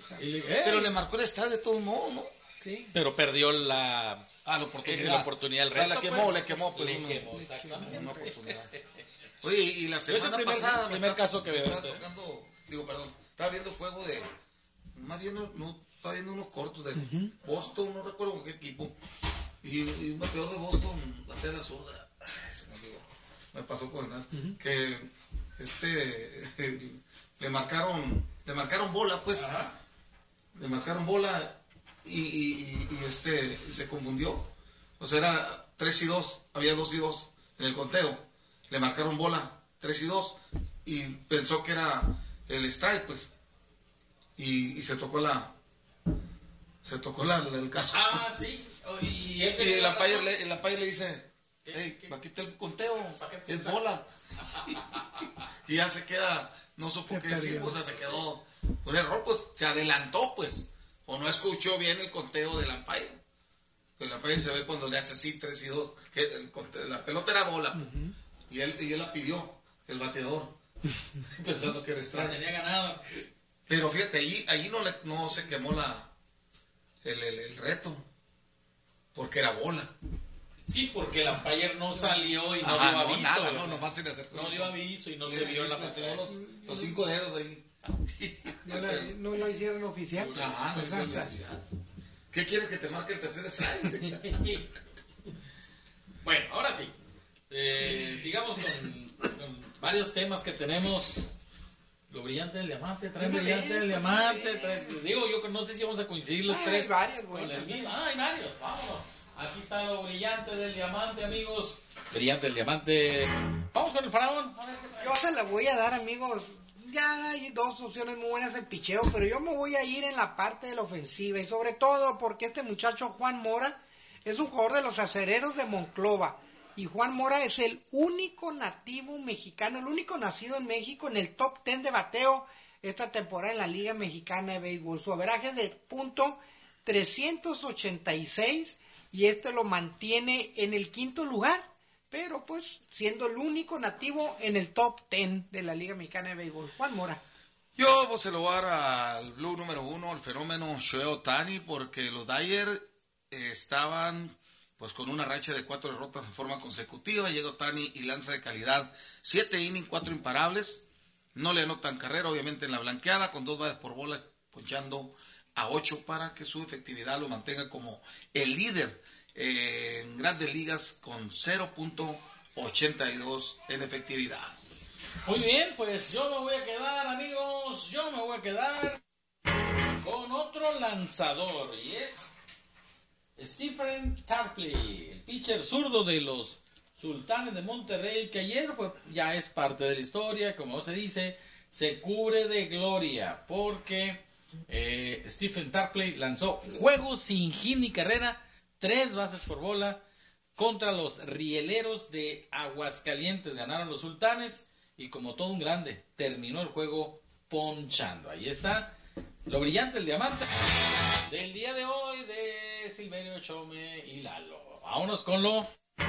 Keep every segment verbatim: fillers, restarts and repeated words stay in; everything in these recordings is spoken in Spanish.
¿Eh? Pero le marcó el estadio de todos modos, ¿no? Sí. Pero perdió la, ah, la oportunidad. Eh, la oportunidad, el reto, o sea, la quemó, pues, le quemó, pues, le una, quemó, exactamente. Una oportunidad. Oye, y la semana es el primer, pasada, primer me caso que veo. Estaba tocando, digo, perdón, estaba viendo el juego de, más bien, no, estaba viendo unos cortos de uh-huh. Boston, no recuerdo con qué equipo, y, y un bateador de Boston, batea la zurda, se me olvidó, me pasó con nada, uh-huh. que este, le marcaron, le marcaron bola, pues, ajá. le marcaron bola y, y, y este, se confundió, o sea, era tres y dos, había dos y dos en el conteo. Le marcaron bola, tres y dos, y pensó que era el strike, pues, y, y se tocó la, se tocó la, la el caso. Ah, sí, y, él y el umpire le, el umpire le dice, hey, aquí está el conteo, es está? bola, y ya se queda, no supo qué decir, pues, o sea, se quedó, un error, pues, se adelantó, pues, o no escuchó bien el conteo del umpire. El umpire se ve cuando le hace así, tres y dos, que el, la pelota era bola, uh-huh. Y él, y él la pidió, el bateador, pensando que era extraño. Tenía ganado. Pero fíjate, allí, allí no, le, no se quemó la el, el, el reto, porque era bola. Sí, porque el umpire no salió y no Ajá, dio no, aviso. Nada, no, nomás se le acercó. No dio aviso y no le, se vio en la pantalla. Los, los cinco dedos de ahí. No, la, no lo hicieron oficial. Ajá, no hicieron oficial. ¿Qué quieres que te marque el tercer strike? Bueno, ahora sí. Eh, sigamos con, con varios temas que tenemos. Lo brillante del diamante, trae brillante del diamante. Trae, digo, yo no sé si vamos a coincidir los ah, tres. Hay varios, güey. Ah, hay varios, vámonos. Aquí está lo brillante del diamante, amigos. Brillante del diamante. Vamos con el faraón. A ver qué trae. Yo se la voy a dar, amigos. Ya hay dos opciones muy buenas el picheo, pero yo me voy a ir en la parte de la ofensiva. Y sobre todo porque este muchacho Juan Mora es un jugador de los Acereros de Monclova. Y Juan Mora es el único nativo mexicano, el único nacido en México en el top ten de bateo esta temporada en la Liga Mexicana de Béisbol. Su averaje de punto trescientos ochenta y seis y este lo mantiene en el quinto lugar, pero pues siendo el único nativo en el top ten de la Liga Mexicana de Béisbol. Juan Mora. Yo pues, se lo voy a dar al Blue número uno, el fenómeno Shohei Ohtani, porque los Dodgers eh, estaban pues con una racha de cuatro derrotas en forma consecutiva. Llega Ohtani y lanza de calidad, siete innings, cuatro imparables, no le anotan carrera obviamente en la blanqueada, con dos bases por bola, ponchando a ocho para que su efectividad lo mantenga como el líder eh, en grandes ligas con cero punto ochenta y dos en efectividad. Muy bien, pues yo me voy a quedar, amigos, yo me voy a quedar con otro lanzador y es Stephen Tarpley, el pitcher zurdo de los Sultanes de Monterrey, que ayer fue, ya es parte de la historia, como se dice, se cubre de gloria, porque eh, Stephen Tarpley lanzó juego sin hit ni carrera, tres bases por bola, contra los Rieleros de Aguascalientes. Ganaron los Sultanes, y como todo un grande, terminó el juego ponchando. Ahí está, lo brillante del diamante del día de hoy de Silverio, Chome y Lalo. Vámonos con lo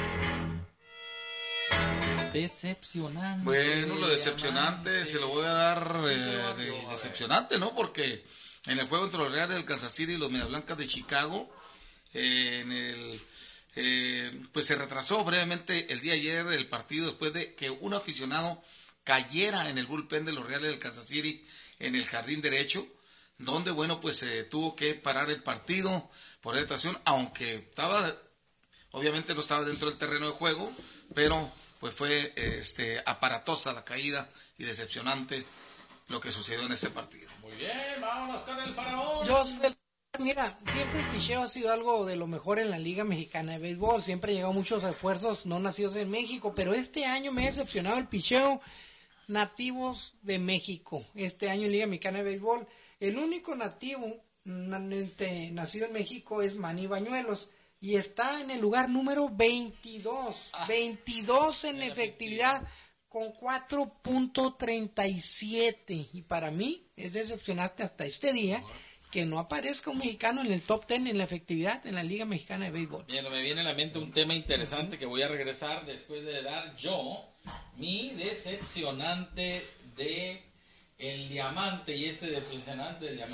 decepcionante. Bueno, lo decepcionante diamante. Se lo voy a dar eh, de, decepcionante, ¿no? Porque en el juego entre los Reales del Kansas City y los Medias Blancas de Chicago, eh, en el eh, pues se retrasó brevemente el día de ayer el partido después de que un aficionado cayera en el bullpen de los Reales del Kansas City en el jardín derecho, donde, bueno, pues se eh, tuvo que parar el partido por retrasación, aunque estaba, obviamente no estaba dentro del terreno de juego, pero pues fue eh, este aparatosa la caída y decepcionante lo que sucedió en ese partido. Muy bien, vámonos con el faraón. Yo, mira, siempre el picheo ha sido algo de lo mejor en la Liga Mexicana de Béisbol, siempre han llegado muchos esfuerzos no nacidos en México, pero este año me ha decepcionado el picheo nativos de México, este año en Liga Mexicana de Béisbol. El único nativo este, nacido en México es Manny Bañuelos y está en el lugar número veintidós, ah, veintidós en efectividad con cuatro punto treinta y siete, y para mí es decepcionante hasta este día que no aparezca un mexicano en el top diez en la efectividad en la Liga Mexicana de Béisbol. Bien, me viene a la mente un tema interesante uh-huh. que voy a regresar después de dar yo mi decepcionante de el diamante, y ese decepcionante del diamante